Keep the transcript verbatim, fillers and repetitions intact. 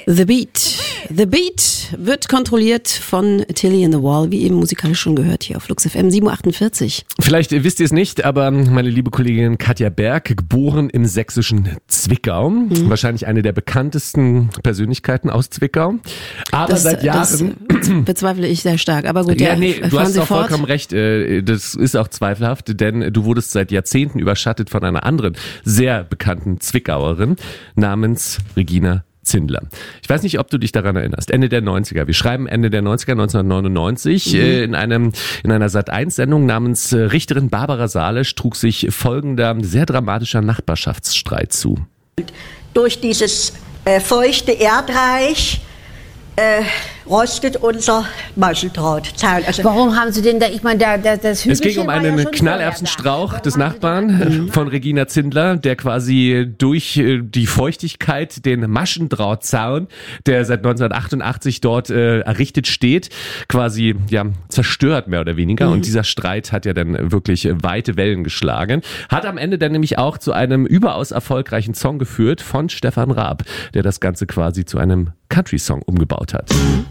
The Beat. The Beat wird kontrolliert von Tilly in the Wall, wie eben musikalisch schon gehört hier auf Flux F M sieben Uhr achtundvierzig. Vielleicht wisst ihr es nicht, aber meine liebe Kollegin Katja Berg, geboren im sächsischen Zwickau, mhm. wahrscheinlich eine der bekanntesten Persönlichkeiten aus Zwickau, aber das, seit Jahren... Das bezweifle ich sehr stark, aber gut, ja, ja, nee, du hast Sie auch fort. vollkommen recht, das ist auch zweifelhaft, denn du wurdest seit Jahrzehnten überschattet von einer anderen sehr bekannten Zwickauerin namens Regina Zindler. Ich weiß nicht, ob du dich daran erinnerst. Ende der neunziger. Wir schreiben Ende der neunziger, neunzehnhundertneunundneunzig. Mhm. Äh, in einem, in einer Sat eins Sendung namens äh, Richterin Barbara Salisch trug sich folgender sehr dramatischer Nachbarschaftsstreit zu. Durch dieses äh, feuchte Erdreich äh, rostet unser Maschendrahtzaun. Also warum haben Sie denn da, ich meine, da, da, das Es ging um einen ja Knallerbsenstrauch da. des Nachbarn von Regina Zindler, der quasi durch die Feuchtigkeit den Maschendrahtzaun, der seit neunzehnhundertachtundachtzig dort äh, errichtet steht, quasi ja zerstört, mehr oder weniger. Mhm. Und dieser Streit hat ja dann wirklich weite Wellen geschlagen. Hat am Ende dann nämlich auch zu einem überaus erfolgreichen Song geführt von Stefan Raab, der das Ganze quasi zu einem Country-Song umgebaut hat.